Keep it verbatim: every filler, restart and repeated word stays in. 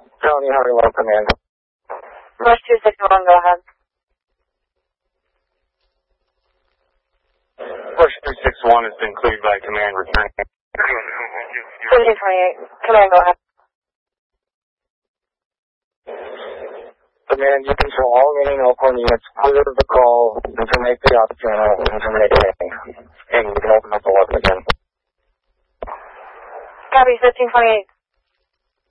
Tony, Harlow, command. Rush two six one, go ahead. Rush two six one has been cleared by command, returning. seventeen twenty-eight, command, go ahead. Command, you control all remaining Elkhorn units, clear the call, and terminate the op channel, and terminate the meeting. And you can open up the weapon again. Copy, fifteen twenty-eight.